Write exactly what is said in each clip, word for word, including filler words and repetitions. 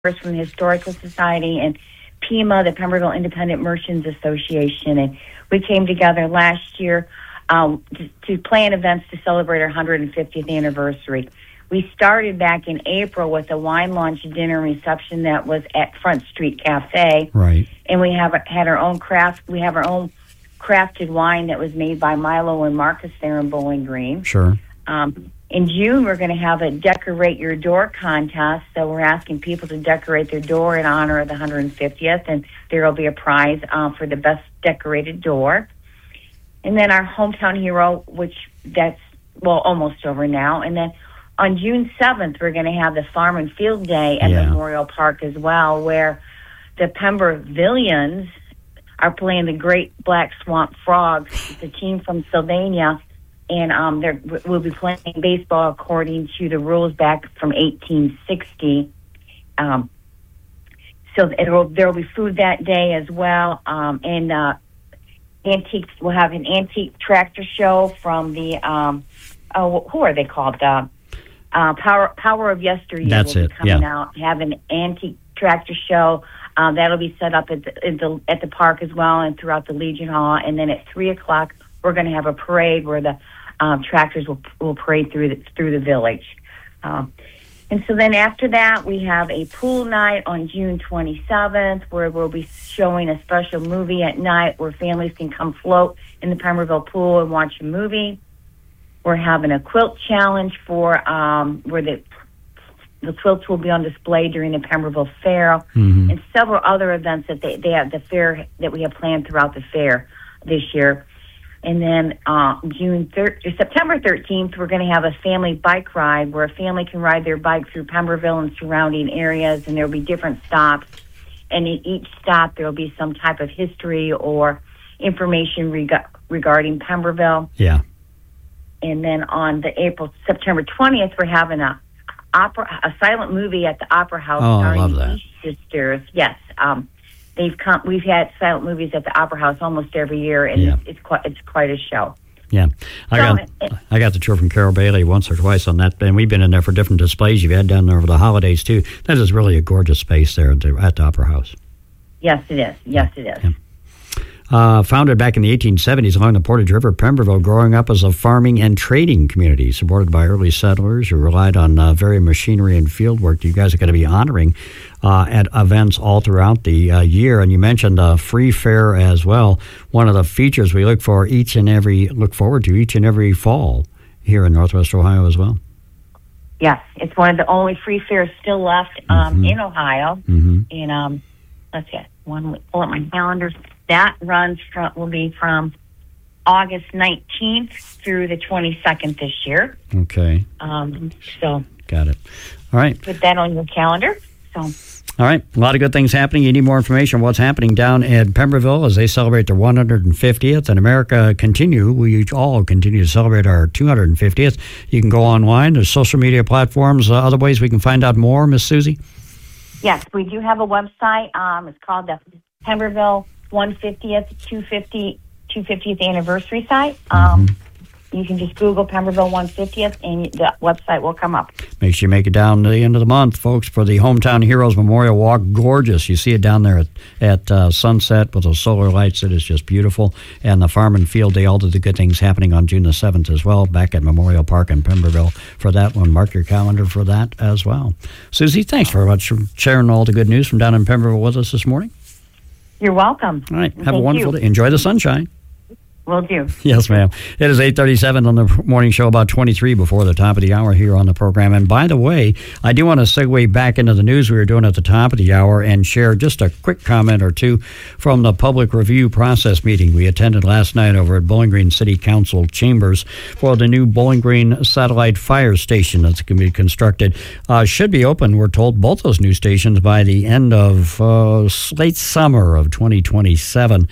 from the Historical Society and P I M A, the Pemberville Independent Merchants Association, and we came together last year um, to, to plan events to celebrate our one hundred fiftieth anniversary. We started back in April with a wine launch dinner and reception that was at Front Street Cafe. Right. And we have had our own craft. We have our own crafted wine that was made by Milo and Marcus there in Bowling Green. Sure. Um, in June, we're going to have a Decorate Your Door contest. So we're asking people to decorate their door in honor of the one hundred fiftieth, and there will be a prize uh, for the best decorated door. And then our hometown hero, which that's, well, almost over now. And then on June seventh, we're going to have the Farm and Field Day at yeah. Memorial Park as well, where the Pembervillians are playing the Great Black Swamp Frogs. It's a team from Sylvania, and um, they're, we'll be playing baseball according to the rules back from eighteen sixty. Um, so it'll, there will be food that day as well, um, and uh, antiques. We'll have an antique tractor show from the um, oh, who are they called? Uh, uh, Power Power of Yesteryear. That's will it. Be coming yeah. out, have an antique tractor show. Um, that'll be set up at the, at the at the park as well and throughout the Legion Hall. And then at three o'clock, we're going to have a parade where the um, tractors will will parade through the, through the village. Um, and so then after that, we have a pool night on June twenty-seventh where we'll be showing a special movie at night where families can come float in the Pemberville pool and watch a movie. We're having a quilt challenge for um, where the The quilts will be on display during the Pemberville Fair, mm-hmm. and several other events that they, they have the fair that we have planned throughout the fair this year. And then uh, June thir- September thirteenth, we're going to have a family bike ride where a family can ride their bike through Pemberville and surrounding areas, and there will be different stops. And in each stop, there will be some type of history or information reg- regarding Pemberville. Yeah. And then on the April September twentieth, we're having a Opera, a silent movie at the Opera House oh, starring I love that. the East Sisters. Yes, um, they've come. We've had silent movies at the Opera House almost every year, and yeah. it's, it's quite it's quite a show. Yeah, I so, got it, I got the tour from Carol Bailey once or twice on that, and we've been in there for different displays you've had down there over the holidays too. That is really a gorgeous space there at the, at the Opera House. Yes, it is. Yes, it is. Yeah. Uh, founded back in the eighteen seventies along the Portage River, Pemberville, growing up as a farming and trading community supported by early settlers who relied on uh, very machinery and field work. You guys are going to be honoring uh, at events all throughout the uh, year. And you mentioned a uh, free fair as well. One of the features we look for each and every look forward to each and every fall here in Northwest Ohio as well. Yes, it's one of the only free fairs still left um, mm-hmm. in Ohio. Mm-hmm. And um, let's see, one pull up my calendar. That runs from will be from August nineteenth through the twenty-second this year. Okay. Um, so got it. All right. Put that on your calendar. So. All right. A lot of good things happening. You need more information on what's happening down at Pemberville as they celebrate their one hundred fiftieth. And America continue. We all continue to celebrate our two hundred fiftieth. You can go online. There's social media platforms, uh, other ways we can find out more, Miss Susie? Yes, we do have a website. Um, it's called the Pemberville one hundred fiftieth, two hundred fiftieth anniversary site. Um, mm-hmm. You can just Google Pemberville one hundred fiftieth and the website will come up. Make sure you make it down to the end of the month, folks, for the Hometown Heroes Memorial Walk. Gorgeous. You see it down there at, at uh, sunset with those solar lights. It is just beautiful. And the Farm and Field Day, all of the good things happening on June the seventh as well, back at Memorial Park in Pemberville for that one. Mark your calendar for that as well. Susie, thanks very much for sharing all the good news from down in Pemberville with us this morning. You're welcome. All right. Have Thank a wonderful you. day. Enjoy the sunshine. Will do. Yes, ma'am. It is eight thirty-seven on the morning show, about twenty-three before the top of the hour here on the program. And by the way, I do want to segue back into the news we were doing at the top of the hour and share just a quick comment or two from the public review process meeting we attended last night over at Bowling Green City Council chambers for the new Bowling Green satellite fire station that's going to be constructed. Uh, should be open, we're told, both those new stations by the end of uh, late summer of twenty twenty-seven.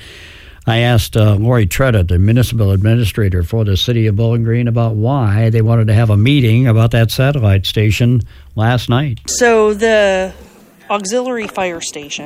I asked uh, Lori Tretta, the municipal administrator for the city of Bowling Green, about why they wanted to have a meeting about that satellite station last night. So the auxiliary fire station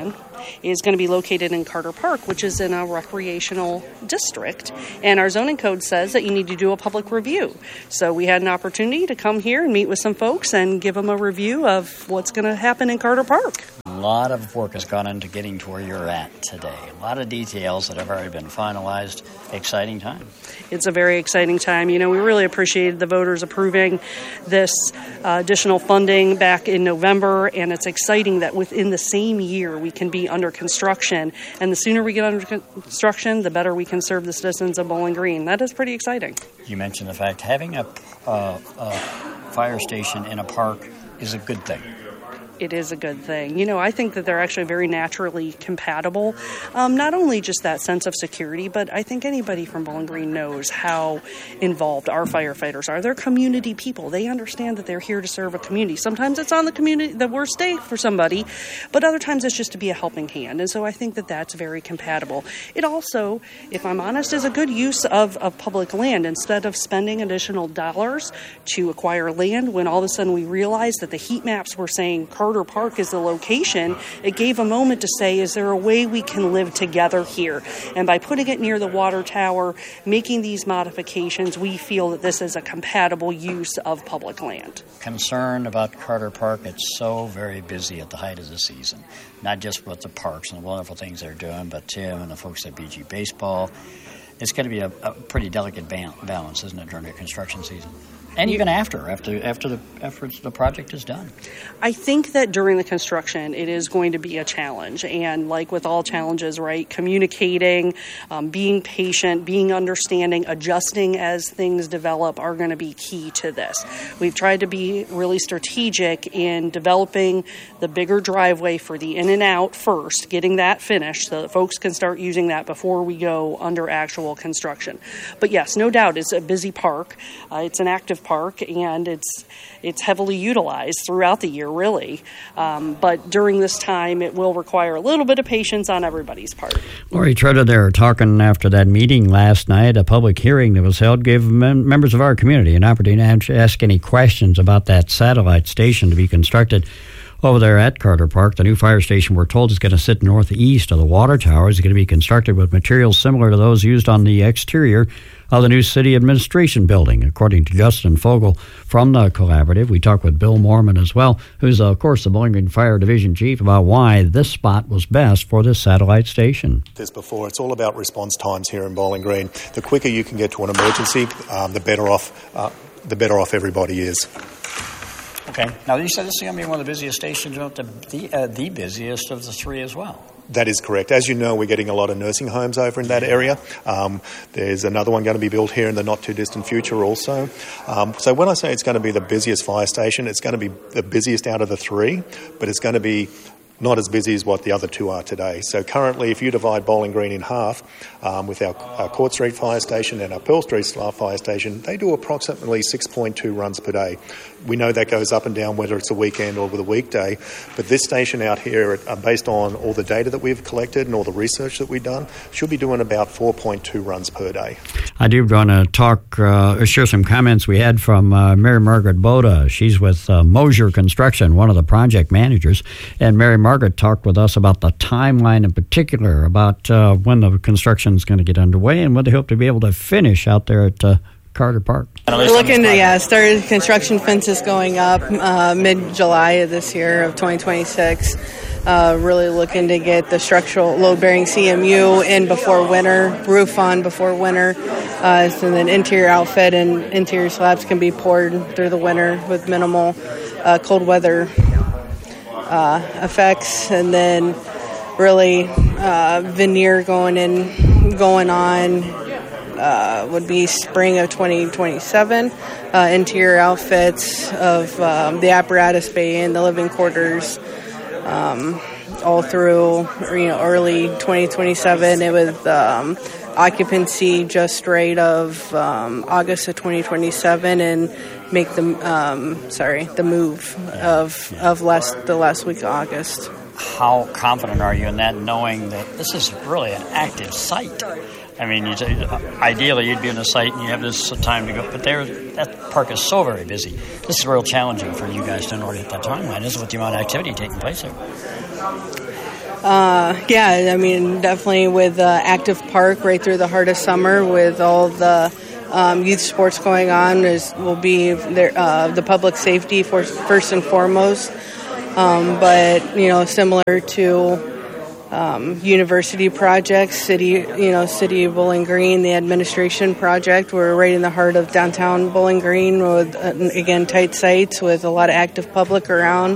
is going to be located in Carter Park, which is in a recreational district. And our zoning code says that you need to do a public review. So we had an opportunity to come here and meet with some folks and give them a review of what's going to happen in Carter Park. A lot of work has gone into getting to where you're at today. A lot of details that have already been finalized. Exciting time. It's a very exciting time. You know, we really appreciated the voters approving this uh, additional funding back in November, and it's exciting that within the same year we can be under construction. And the sooner we get under construction, the better we can serve the citizens of Bowling Green. That is pretty exciting. You mentioned the fact having a, uh, a fire station in a park is a good thing. It is a good thing. You know, I think that they're actually very naturally compatible. Um, not only just that sense of security, but I think anybody from Bowling Green knows how involved our firefighters are. They're community people. They understand that they're here to serve a community. Sometimes it's on the community, the worst day for somebody, but other times it's just to be a helping hand. And so I think that that's very compatible. It also, if I'm honest, is a good use of, of public land. Instead of spending additional dollars to acquire land, when all of a sudden we realized that the heat maps were saying Carter Park is the location, it gave a moment to say, is there a way we can live together here? And by putting it near the water tower, making these modifications, we feel that this is a compatible use of public land. Concerned about Carter Park, it's so very busy at the height of the season. Not just with the parks and the wonderful things they're doing, but Tim and the folks at B G Baseball. It's going to be a, a pretty delicate balance, isn't it, during the construction season? And even after, after after the after the project is done. I think that during the construction, it is going to be a challenge. And like with all challenges, right, communicating, um, being patient, being understanding, adjusting as things develop are going to be key to this. We've tried to be really strategic in developing the bigger driveway for the in and out first, getting that finished so that folks can start using that before we go under actual construction. But yes, no doubt, it's a busy park. Uh, it's an active park, and it's it's heavily utilized throughout the year, really. Um, but during this time, it will require a little bit of patience on everybody's part. Lori Trotter there talking after that meeting last night, a public hearing that was held, gave mem- members of our community an opportunity to ask any questions about that satellite station to be constructed over there at Carter Park. The new fire station, we're told, is going to sit northeast of the water tower. It's going to be constructed with materials similar to those used on the exterior of the new city administration building, according to Justin Fogel from the collaborative. We talked with Bill Mormon as well, who's, of course, the Bowling Green Fire Division Chief, about why this spot was best for this satellite station. This before, it's all about response times here in Bowling Green. The quicker you can get to an emergency, um, the better off uh, the better off everybody is. Okay. Now, you said this is going to be one of the busiest stations, not the the, uh, the busiest of the three as well. That is correct. As you know, we're getting a lot of nursing homes over in that area. Um, there's another one going to be built here in the not-too-distant future also. Um, so when I say it's going to be the busiest fire station, it's going to be the busiest out of the three, but it's going to be not as busy as what the other two are today. So currently, if you divide Bowling Green in half, um, with our, our Court Street Fire Station and our Pearl Street Fire Station, they do approximately six point two runs per day. We know that goes up and down whether it's a weekend or with a weekday, but this station out here, uh, based on all the data that we've collected and all the research that we've done, should be doing about four point two runs per day. I do want to talk, uh, share some comments we had from uh, Mary Margaret Boda. She's with uh, Mosier Construction, one of the project managers, and Mary Margaret talked with us about the timeline in particular, about uh, when the construction is going to get underway and when they hope to be able to finish out there at uh, Carter Park. We're looking to, yeah, start construction fences going up uh, mid-July of this year of twenty twenty-six. Uh, really looking to get the structural load-bearing C M U in before winter, roof on before winter, uh, so then interior outfit and interior slabs can be poured through the winter with minimal uh, cold weather uh, effects, and then really uh, veneer going in, going on. Uh, would be spring of twenty twenty-seven. Uh, interior outfits of um, the apparatus bay and the living quarters, um, all through you know early twenty twenty-seven. It was um, occupancy just right of um, August of twenty twenty-seven, and make the um, sorry the move of of last the last week of August. How confident are you in that, knowing that this is really an active site? I mean, you, ideally you'd be on the site and you have this time to go, but there, that park is so very busy. This is real challenging for you guys to in order to hit that timeline, isn't it, with the amount of activity taking place there? Uh, yeah, I mean, definitely with uh, active park right through the heart of summer with all the um, youth sports going on is will be there, uh, the public safety for, first and foremost. Um, but, you know, similar to Um, university projects, city, you know, City of Bowling Green, the administration project. We're right in the heart of downtown Bowling Green with, uh, again, tight sites with a lot of active public around.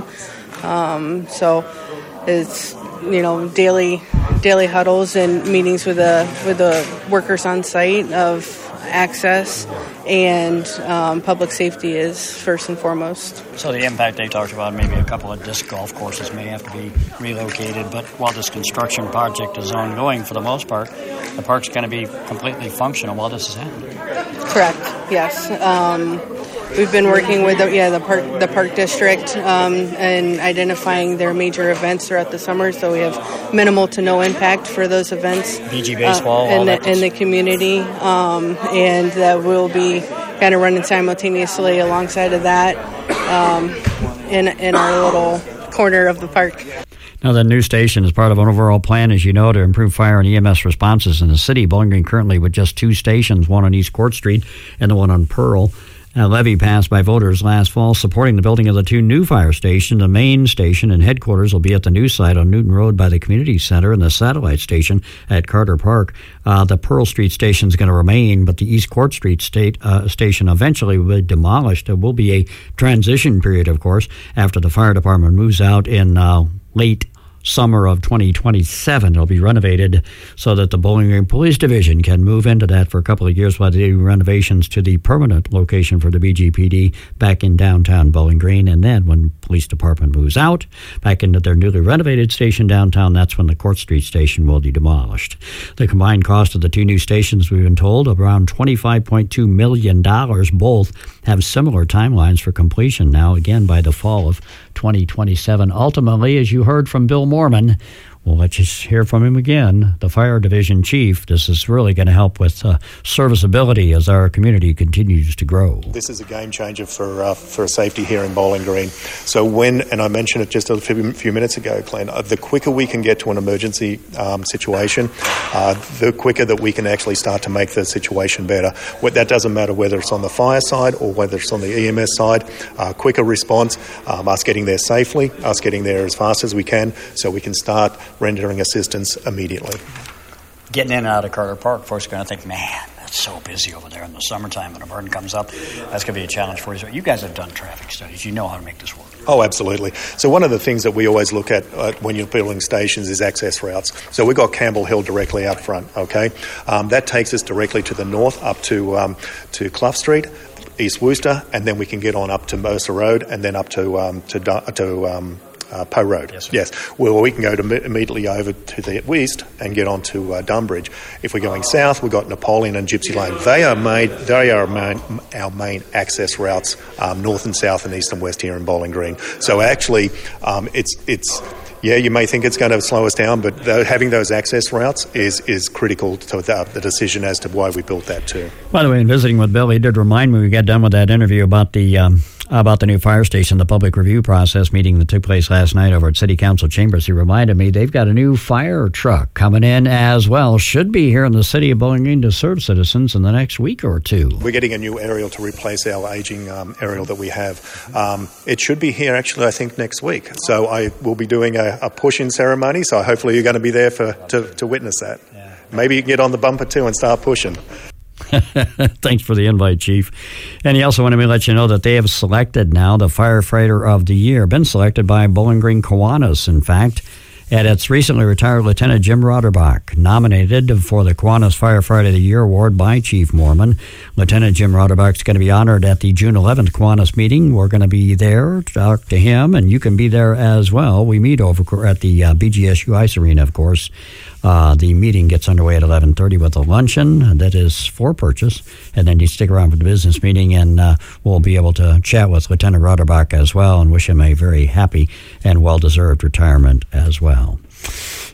Um, so it's, you know, daily daily huddles and meetings with the with the workers on site of access, and um, public safety is first and foremost. So the impact they talked about, maybe a couple of disc golf courses may have to be relocated, but while this construction project is ongoing for the most part, the park's going to be completely functional while this is happening. Correct, yes. Um, we've been working with the, yeah, the park the park district um, and identifying their major events throughout the summer, so we have minimal to no impact for those events. B G baseball, uh, in, all the, that in the community, um, and that will be kind of running simultaneously alongside of that um, in in our little corner of the park. Now, the new station is part of an overall plan, as you know, to improve fire and E M S responses in the city. Bowling Green currently with just two stations, one on East Court Street and the one on Pearl. A levy passed by voters last fall supporting the building of the two new fire stations. The main station and headquarters will be at the new site on Newton Road by the community center, and the satellite station at Carter Park. Uh, the Pearl Street station is going to remain, but the East Court Street state uh, station eventually will be demolished. There will be a transition period, of course, after the fire department moves out in uh, late summer of twenty twenty-seven. It'll be renovated so that the Bowling Green Police Division can move into that for a couple of years while they do renovations to the permanent location for the B G P D back in downtown Bowling Green. And then when police department moves out back into their newly renovated station downtown, that's when the Court Street station will be demolished. The combined cost of the two new stations, we've been told, around twenty-five point two million dollars. Both have similar timelines for completion now, again, by the fall of twenty twenty-seven. Ultimately, as you heard from Bill Moorman, we'll let you hear from him again, the fire division chief. This is really going to help with uh, serviceability as our community continues to grow. This is a game changer for uh, for safety here in Bowling Green. So when, and I mentioned it just a few, few minutes ago, Glenn, uh, the quicker we can get to an emergency um, situation, uh, the quicker that we can actually start to make the situation better. What, that doesn't matter whether it's on the fire side or whether it's on the E M S side. Uh, quicker response, um, us getting there safely, us getting there as fast as we can, so we can start rendering assistance immediately. Getting in and out of Carter Park, folks are going to think, man, that's so busy over there in the summertime when a burn comes up. That's going to be a challenge for you. So you guys have done traffic studies. You know how to make this work. Oh, absolutely. So one of the things that we always look at uh, when you're building stations is access routes. So we've got Campbell Hill directly out front, okay? Um, that takes us directly to the north up to um, to Clough Street, East Worcester, and then we can get on up to Mercer Road and then up to um, to to um, Uh, Poe Road. Yes, yes. Well, we can go to me- immediately over to the west and get onto uh, Dunbridge. If we're going south, we've got Napoleon and Gypsy Lane. They are made. They are main, our main access routes, um, north and south and east and west here in Bowling Green. So actually, um, it's it's. Yeah, you may think it's going to slow us down, but th- having those access routes is is critical to the, the decision as to why we built that too. By the way, in visiting with Bill, he did remind me we got done with that interview about the um, about the new fire station, the public review process meeting that took place last night over at City Council chambers. He reminded me they've got a new fire truck coming in as well. Should be here in the city of Bowling Green to serve citizens in the next week or two. We're getting a new aerial to replace our aging um, aerial that we have. Um, it should be here actually, I think, next week. So I will be doing a, a push-in ceremony. So hopefully you're going to be there for to, to witness that. Yeah. Maybe you can get on the bumper too and start pushing. Thanks for the invite, Chief. And he also wanted me to let you know that they have selected now the Firefighter of the Year, been selected by Bowling Green Kiwanis, in fact. And it's recently retired Lieutenant Jim Roderbach, nominated for the Kiwanis Firefighter of the Year award by Chief Moorman. Lieutenant Jim Roderbach is going to be honored at the June eleventh Kiwanis meeting. We're going to be there to talk to him, and you can be there as well. We meet over at the uh, B G S U Ice Arena, of course. Uh, the meeting gets underway at eleven thirty with a luncheon that is for purchase, and then you stick around for the business meeting, and uh, we'll be able to chat with Lieutenant Roderbach as well and wish him a very happy and well-deserved retirement as well.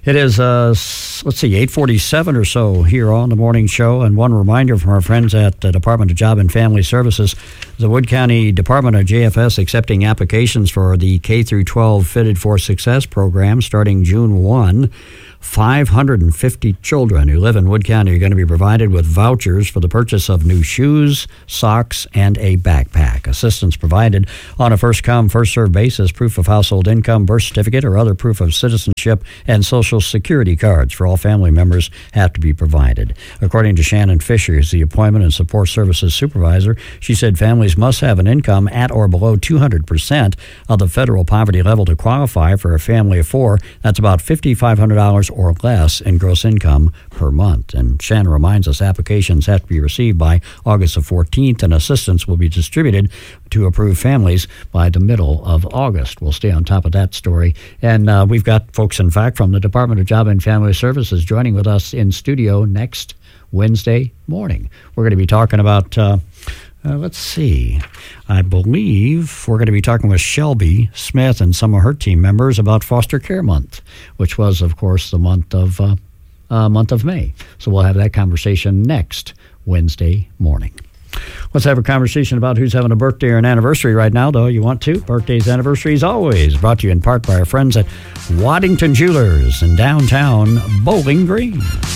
It is, uh, let's see, eight forty-seven or so here on the morning show. And one reminder from our friends at the Department of Job and Family Services, the Wood County Department of J F S accepting applications for the K through twelve Fitted for Success program starting June first. five hundred fifty children who live in Wood County are going to be provided with vouchers for the purchase of new shoes, socks, and a backpack. Assistance provided on a first-come, first-served basis, proof of household income, birth certificate, or other proof of citizenship, and Social Security cards for all family members have to be provided. According to Shannon Fisher, who's the Employment and Support Services Supervisor, she said families must have an income at or below two hundred percent of the federal poverty level to qualify for a family of four. That's about five thousand five hundred dollars or less in gross income per month. And Shannon reminds us applications have to be received by August the fourteenth, and assistance will be distributed to approved families by the middle of August. We'll stay on top of that story. And uh, we've got folks, in fact, from the Department of Job and Family Services joining with us in studio next Wednesday morning. We're going to be talking about uh, Uh, let's see. I believe we're going to be talking with Shelby Smith and some of her team members about Foster Care Month, which was, of course, the month of uh, uh, month of May. So we'll have that conversation next Wednesday morning. Let's have a conversation about who's having a birthday or an anniversary right now, though. You want to? Birthdays, anniversaries, always. Brought to you in part by our friends at Waddington Jewelers in downtown Bowling Green.